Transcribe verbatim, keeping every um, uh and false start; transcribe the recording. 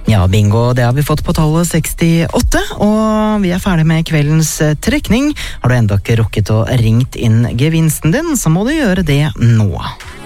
Ja, bingo, det har vi fått på tallet sekstiåtte, og vi er ferdig med kveldens trekning. Har du enda ikke rukket å ringt inn gevinsten din, så må du gjøre det nå.